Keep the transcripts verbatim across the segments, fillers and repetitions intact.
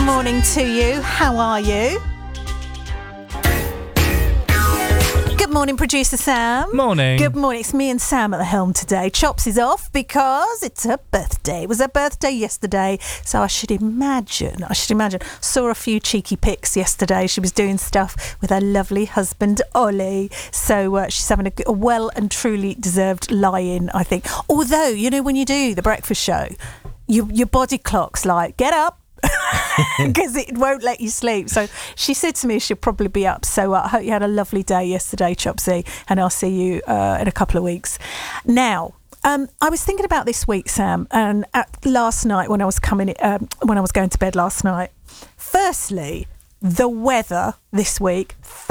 morning to you. How are you? Good morning, producer Sam. Morning. Good morning. It's me and Sam at the helm today. Chops is off because it's her birthday. It was her birthday yesterday, so I should imagine, I should imagine, saw a few cheeky pics yesterday. She was doing stuff with her lovely husband, Ollie. So uh, she's having a, a well and truly deserved lie-in, I think. Although, you know, when you do the breakfast show, you, your body clock's like, get up. Because it won't let you sleep. So she said to me she'll probably be up. So uh, I hope you had a lovely day yesterday, Chopsy, and I'll see you uh, in a couple of weeks. Now, um, I was thinking about this week, Sam, and at last night when I was coming, um, when I was going to bed last night. Firstly, the weather this week,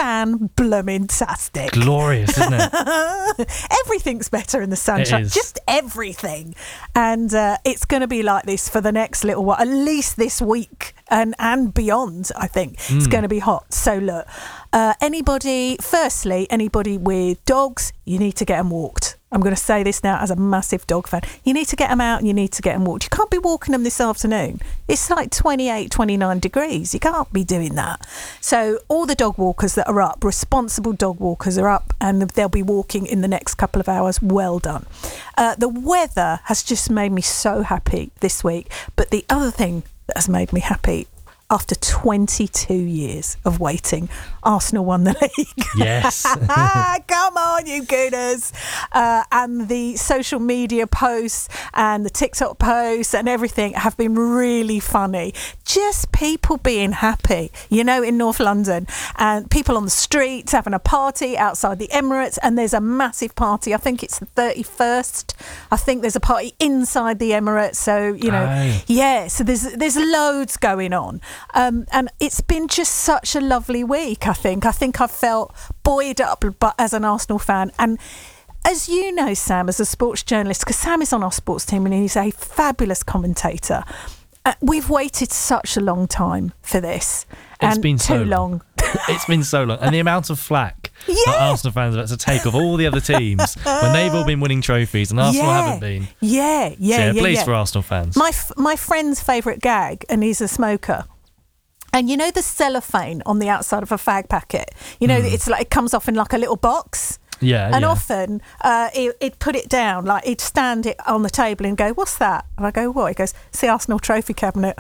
fan-bloomin-tastic. Glorious, isn't it? Everything's better in the sunshine. It is. Just everything. And uh, it's going to be like this for the next little while, at least this week and, and beyond, I think. Mm. It's going to be hot. So look, uh, anybody, firstly, anybody with dogs, you need to get them walked. I'm going to say this now as a massive dog fan. You need to get them out and you need to get them walked. You can't be walking them this afternoon. It's like twenty-eight, twenty-nine degrees. You can't be doing that. So all the dog walkers that are up, responsible dog walkers are up, and they'll be walking in the next couple of hours. Well done. Uh, the weather has just made me so happy this week. But the other thing that has made me happy, after twenty-two years of waiting, Arsenal won the league. Yes. Come on, you gooners. Uh, and the social media posts and the TikTok posts and everything have been really funny. Just people being happy, you know, in North London, and people on the streets having a party outside the Emirates, and there's a massive party. I think it's the thirty-first. I think there's a party inside the Emirates. So, you know, Aye. yeah, so there's there's loads going on. Um, and it's been just such a lovely week, I think. I think I've felt buoyed up but as an Arsenal fan. And as you know, Sam, as a sports journalist, because Sam is on our sports team and he's a fabulous commentator, uh, we've waited such a long time for this. It's and been so too long. It's been so long. And the amount of flack Yeah. that Arsenal fans have had to take of all the other teams when they've all been winning trophies and Arsenal yeah. haven't been. Yeah, yeah, So yeah, yeah. please yeah. for Arsenal fans. My f- my friend's favourite gag, and he's a smoker. And you know the cellophane on the outside of a fag packet? You know, mm. it's like it comes off in like a little box. Yeah, And yeah. often uh, he'd, he'd put it down, like he'd stand it on the table and go, "What's that?" And I go, "What?" He goes, "It's the Arsenal trophy cabinet."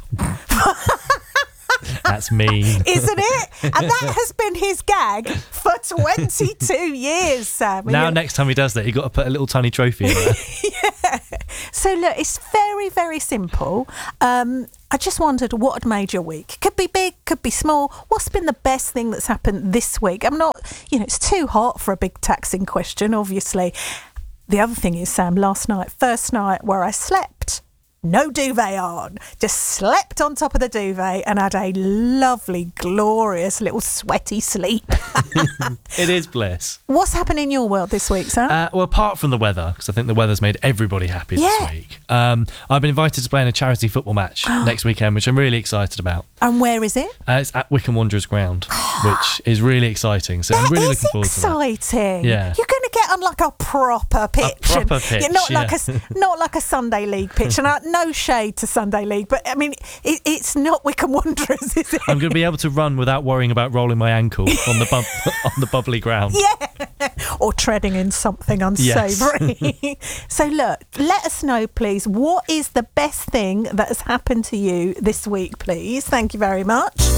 That's mean. Isn't it? And that has been his gag for twenty-two years, Sam. Now, next time he does that, you've got to put a little tiny trophy in there. Yeah. So, look, it's very, very simple. Um, I just wondered what had made your week. Could be big, could be small. What's been the best thing that's happened this week? I'm not, you know, it's too hot for a big taxing question, obviously. The other thing is, Sam, last night, first night where I slept, no duvet on, just slept on top of the duvet and had a lovely, glorious little sweaty sleep. It is bliss. What's happened in your world this week, Sam? Uh, well, apart from the weather, because I think the weather's made everybody happy Yeah. this week, um, I've been invited to play in a charity football match next weekend, which I'm really excited about. And where is it? Uh, it's at Wycombe Wanderers ground, which is really exciting. So That I'm really is looking forward to that. exciting. Yeah. You're going to get on like a proper pitch. proper and- pitch, yeah, not yeah. like a not like a Sunday League pitch. And uh, no shade to Sunday League, but I mean, it, it's not Wycombe Wanderers, is it? I'm going to be able to run without worrying about rolling my ankle on the bub- on the bubbly ground. Yeah, or treading in something unsavoury. So look, let us know, please. What is the best thing that has happened to you this week, please? Thank you very much.